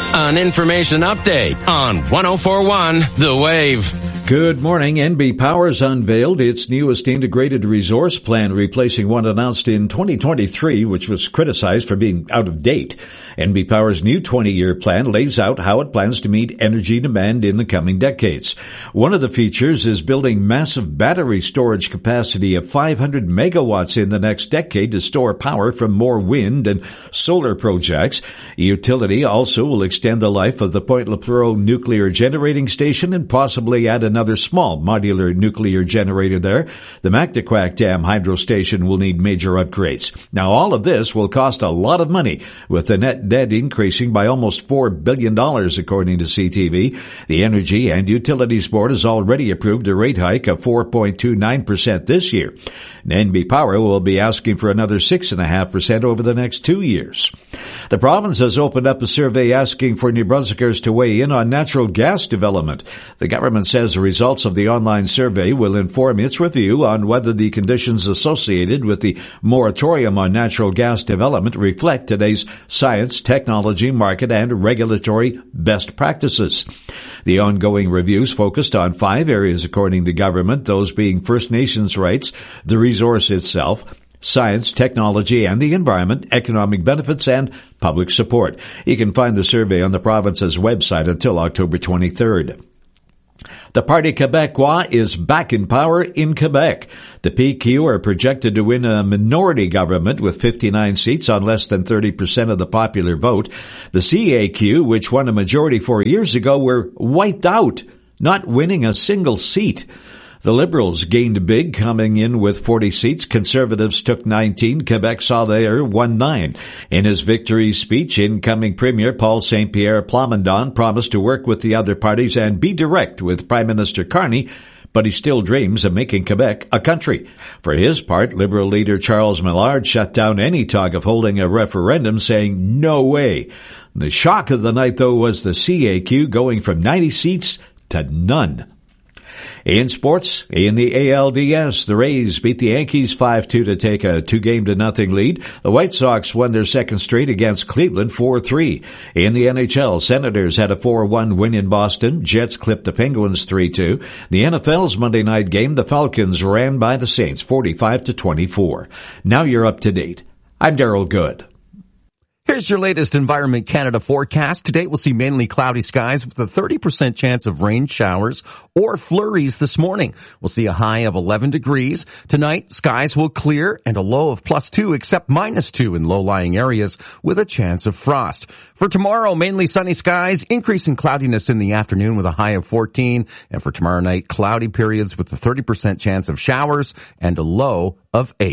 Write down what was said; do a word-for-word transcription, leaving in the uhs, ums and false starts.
An information update on one oh four point one The Wave. Good morning. N B Power's unveiled its newest integrated resource plan, replacing one announced in twenty twenty-three, which was criticized for being out of date. N B Power's new twenty-year plan lays out how it plans to meet energy demand in the coming decades. One of the features is building massive battery storage capacity of five hundred megawatts in the next decade to store power from more wind and solar projects. Utility also will extend the life of the Point Lepreau nuclear generating station and possibly add another Another small modular nuclear generator there. The Mactaquac Dam hydro station will need major upgrades. Now, all of this will cost a lot of money, with the net debt increasing by almost four billion dollars, according to C T V. The Energy and Utilities Board has already approved a rate hike of four point two nine percent this year. And N B Power will be asking for another six point five percent over the next two years. The province has opened up a survey asking for New Brunswickers to weigh in on natural gas development. The government says the results of the online survey will inform its review on whether the conditions associated with the moratorium on natural gas development reflect today's science, technology, market, and regulatory best practices. The ongoing reviews focused on five areas, according to government, those being First Nations rights, the resource itself, science, technology, and the environment, economic benefits, and public support. You can find the survey on the province's website until October twenty-third. The Parti Québécois is back in power in Quebec. The P Q are projected to win a minority government with fifty-nine seats on less than thirty percent of the popular vote. The C A Q, which won a majority four years ago, were wiped out, not winning a single seat. The Liberals gained big, coming in with forty seats. Conservatives took nineteen. Quebec Solidaire won nine. In his victory speech, incoming Premier Paul Saint-Pierre Plamondon promised to work with the other parties and be direct with Prime Minister Carney, but he still dreams of making Quebec a country. For his part, Liberal leader Charles Millard shut down any talk of holding a referendum, saying no way. The shock of the night, though, was the C A Q going from ninety seats to none. In sports, in the A L D S, the Rays beat the Yankees five two to take a two-game to nothing lead. The White Sox won their second straight against Cleveland four three. In the N H L, Senators had a four one win in Boston. Jets clipped the Penguins three two. The N F L's Monday night game, the Falcons ran by the Saints forty-five to twenty-four. Now you're up to date. I'm Daryl Good. Here's your latest Environment Canada forecast. Today we'll see mainly cloudy skies with a thirty percent chance of rain showers or flurries this morning. We'll see a high of eleven degrees. Tonight, skies will clear and a low of plus two, except minus two in low-lying areas with a chance of frost. For tomorrow, mainly sunny skies, increasing cloudiness in the afternoon with a high of fourteen. And for tomorrow night, cloudy periods with a thirty percent chance of showers and a low of eight.